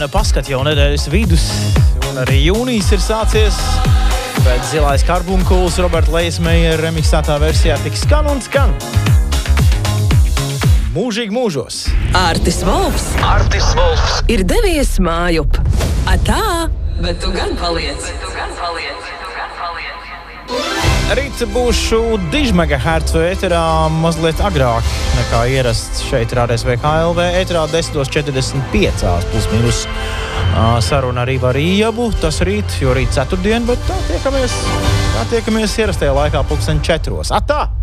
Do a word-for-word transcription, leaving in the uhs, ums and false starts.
nu paskat jau nedēļas vidus, un arī jūnijas ir sācies, bet Zilais karbunkuls Roberta Leismeja remiksētā versijā tik skan un skan. Mūžīgi mūžos. Artis Volfs. Artis Volfs. Ir devies mājup. Atā, bet tu gan paliec. Tu gan paliec. Rīt būšu dižmegahercu ēterā mazliet agrāk nekā ierasts šeit rādēs V K L V ēterā desmit četrdesmit pieci plus mīnus. Saruna arī var Iebu, tas rīt, jo rīt ceturtdien, bet tā tiekamies, tā tiekamies ierastajā laikā pulksten četros. Atā!